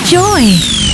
Joy.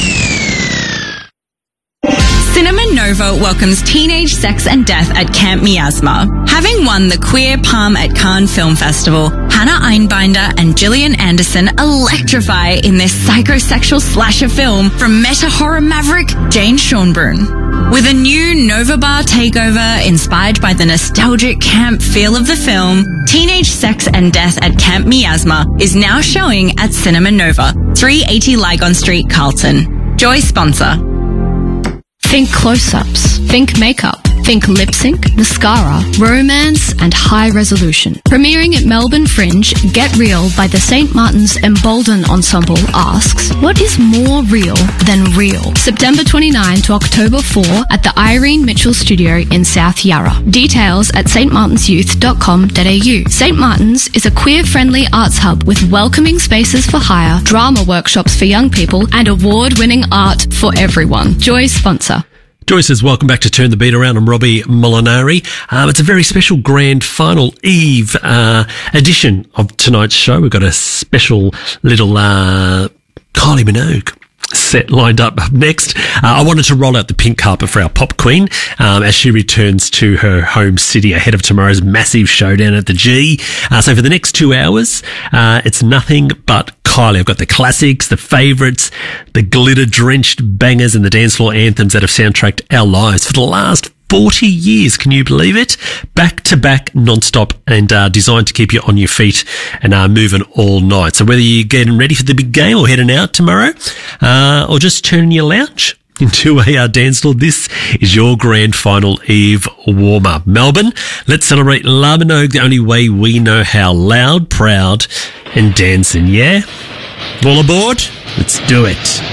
Cinema Nova welcomes teenage sex and death at Camp Miasma. Having won the Queer Palm at Cannes Film Festival, Hannah Einbinder and Gillian Anderson electrify in this psychosexual slasher film from meta-horror maverick Jane Schonbrun. With a new Nova Bar takeover inspired by the nostalgic camp feel of the film, Teenage Sex and Death at Camp Miasma is now showing at Cinema Nova, 380 Lygon Street, Carlton. Joy sponsor. Think close-ups, think makeup, think lip sync, mascara, romance, and high resolution. Premiering at Melbourne Fringe, Get Real by the St. Martin's Embolden Ensemble asks, what is more real than real? September 29 to October 4 at the Irene Mitchell Studio in South Yarra. Details at stmartinsyouth.com.au. St. Martin's is a queer-friendly arts hub with welcoming spaces for hire, drama workshops for young people, and award-winning art for everyone. Joy sponsor. Joy says, welcome back to Turn the Beat Around. I'm Robbie Molinari. It's a very special grand final eve edition of tonight's show. We've got a special little Kylie Minogue set lined up next. I wanted to roll out the pink carpet for our pop queen as she returns to her home city ahead of tomorrow's massive showdown at the G. So for the next 2 hours, it's nothing but Kylie. I've got the classics, the favourites, the glitter-drenched bangers and the dance floor anthems that have soundtracked our lives for the last 40 years. Can you believe it? Back to back, non-stop, and designed to keep you on your feet and moving all night. So whether you're getting ready for the big game or heading out tomorrow, or just turning your lounge into a dance floor, this is your grand final eve warm-up. Melbourne, let's celebrate La Minogue the only way we know how. Loud, proud, and dancing, yeah? All aboard? Let's do it.